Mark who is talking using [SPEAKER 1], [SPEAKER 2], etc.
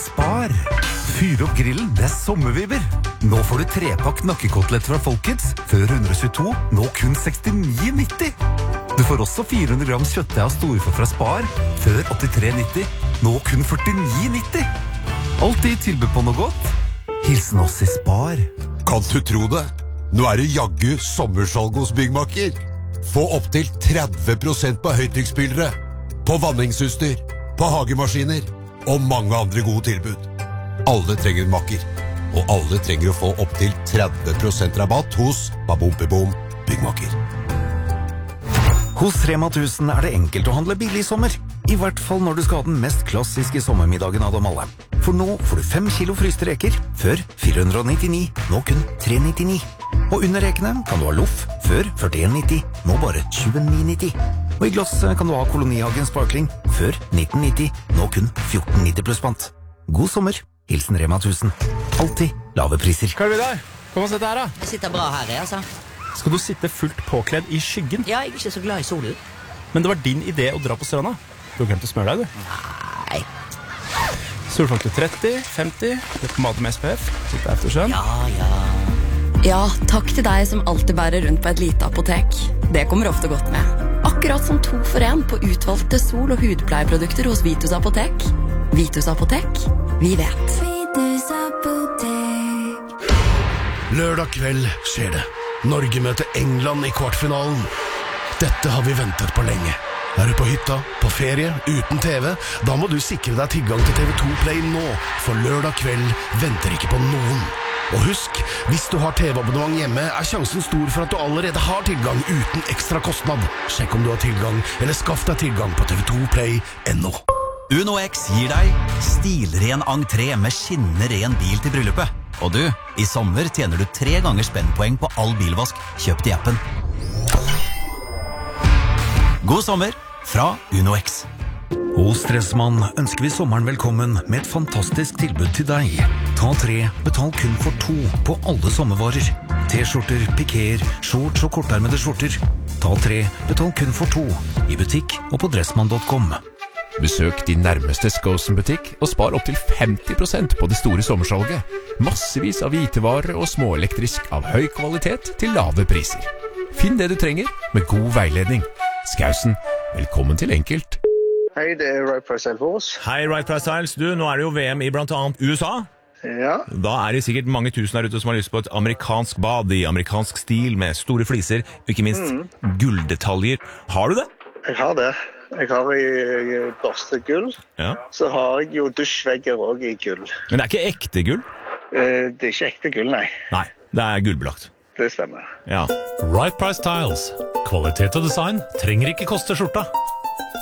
[SPEAKER 1] Spar. Fyr opp grillen, det sommervibber. Nå får du 3-pakk nakkekotelett fra Folkets, før 122, nå kun 69,90. Du får også 400 gram kjøttdeig av storfe fra Spar, før 83,90, nå kun 49,90. Alltid tilbud på noe godt. Hilsen oss i Spar.
[SPEAKER 2] Kan du tro det? Nå det jaggu sommersalg hos Byggmakker. Få opp til 30% på høytrykksspylere, på vanningsutstyr, på hagemaskiner og mange andre gode tilbud. Alle trenger en makker, og alle trenger å få opp til 30% rabatt hos Babompebom Byggmakker.
[SPEAKER 1] Hos Rema 1000 det enkelt å handle billig i sommer. I hvert fall når du skal ha den mest klassiske sommermiddagen av dem alle. For nå får du 5 kilo fryste reker, før 499, nå kun 399. Og under rekene kan du ha loff, før 41,90, nå bare 29,90. Og i glass kan du ha Kolonihagen Sparkling, før 1990, nå kun 14,90 pluss pant. God sommer, hilsen Rema 1000. Alltid lave priser.
[SPEAKER 3] Hva vil du der? Kom og sett her da.
[SPEAKER 4] Jeg sitter bra her, altså.
[SPEAKER 3] Skal du sitte fullt påkledd i skyggen?
[SPEAKER 4] Ja, jeg ikke så glad i solen.
[SPEAKER 3] Men det var din idé å dra på stranda. Du har glemt å smøre deg, du.
[SPEAKER 4] Nei.
[SPEAKER 3] Solfaktor 30, 50, det på mat med SPF. Sitte efter sjøen.
[SPEAKER 4] Ja.
[SPEAKER 5] Ja, takk til deg som alltid bærer rundt på et lite apotek. Det kommer ofte godt med. Akkurat som 2 for 1 på utvalgte sol- og hudpleieprodukter hos Vitus Apotek. Vitus Apotek, vi vet. Vitus Apotek.
[SPEAKER 6] Lørdag kveld skjer det. Norge møter England i kvartfinalen. Dette har vi ventet på lenge. Er du på hytta, på ferie, uten TV? Da må du sikre deg tilgang til TV2 Play nå, for lørdag kveld venter ikke på noen. Og husk, hvis du har TV-abonnement hjemme, sjansen stor for at du allerede har tilgang uten ekstra kostnad. Sjekk om du har tilgang, eller skaff deg tilgang på tv2play.no.
[SPEAKER 7] Uno X gir deg stilren entré med skinnende ren bil til bryllupet. Og du, i sommer tjener du 3 ganger spennpoeng på all bilvask kjøpt i appen. God sommer fra Uno X.
[SPEAKER 1] Hos Dressmann ønsker vi sommeren velkommen med et fantastisk tilbud til deg. Ta 3, betal kun for 2 på alle sommervarer. T-skjorter, pikéer, shorts og kortermede skjorter. Ta 3, betal kun for 2 i butikk og på dressmann.com.
[SPEAKER 8] Besøk din nærmeste Skosen-butikk og spar opp til 50% på det store sommersalget. Massevis av hvitevarer og småelektrisk av høy kvalitet til lave priser. Finn det du trenger med god veiledning. Skausen, velkommen til Enkelt.
[SPEAKER 9] Hei, det Right Price Styles.
[SPEAKER 10] Hei, Right Price Styles. Du, nå det jo VM i blant annet USA.
[SPEAKER 9] Ja.
[SPEAKER 10] Da det sikkert mange tusen her ute som har lyst på et amerikansk bad i amerikansk stil med store fliser, og ikke minst gulldetaljer. Har du det?
[SPEAKER 9] Jeg har det. Jeg har i børste gull.
[SPEAKER 10] Ja.
[SPEAKER 9] Så har jeg jo dusjvegger også i gull.
[SPEAKER 10] Men det ikke ekte gull?
[SPEAKER 9] Det ikke ekte gull, nei.
[SPEAKER 10] Nei, det gullbelagt.
[SPEAKER 9] Det stemmer.
[SPEAKER 10] Ja.
[SPEAKER 11] Right Price Tiles. Kvalitet og design trenger ikke koste skjorta.